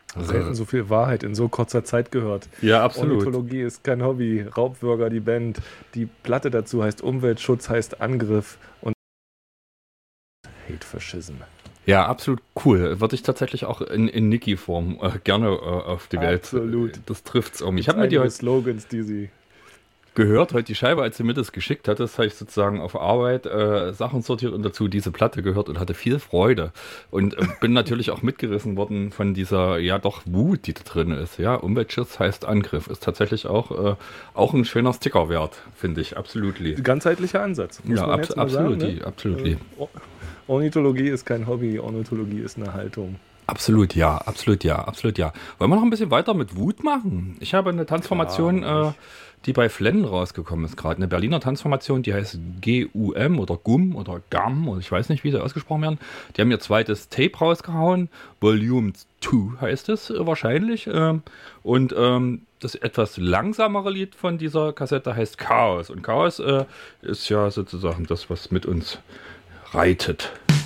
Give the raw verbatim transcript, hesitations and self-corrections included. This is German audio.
Selten so viel Wahrheit in so kurzer Zeit gehört. Ja, absolut. Ornithologie ist kein Hobby. Raubwürger, die Band. Die Platte dazu heißt Umweltschutz, heißt Angriff und Hate Fascism. Ja, absolut cool. Würde ich tatsächlich auch in, in Niki-Form äh, gerne äh, auf die Welt. Absolut. Das trifft's um. Ich Gibt's habe mir die heute Slogans, die sie gehört, heute die Scheibe, als sie mir das geschickt hat, das habe ich sozusagen auf Arbeit äh, Sachen sortiert und dazu diese Platte gehört und hatte viel Freude. Und äh, bin natürlich auch mitgerissen worden von dieser, ja doch, Wut, die da drin ist. Ja, Umweltschutz heißt Angriff. Ist tatsächlich auch, äh, auch ein schöner Sticker wert, finde ich. Absolut. Ganzheitlicher Ansatz. Ja, ab, absolut. Ne? Absolut. Äh, Ornithologie ist kein Hobby, Ornithologie ist eine Haltung. Absolut ja, absolut ja, absolut ja. Wollen wir noch ein bisschen weiter mit Wut machen? Ich habe eine Tanzformation, äh, die bei Flennen rausgekommen ist gerade. Eine Berliner Tanzformation, die heißt G U M oder G U M oder G A M oder ich weiß nicht, wie sie ausgesprochen werden. Die haben ihr zweites Tape rausgehauen. Volume zwei heißt es äh, wahrscheinlich. Äh, und ähm, das etwas langsamere Lied von dieser Kassette heißt Chaos. Und Chaos äh, ist ja sozusagen das, was mit uns reitet.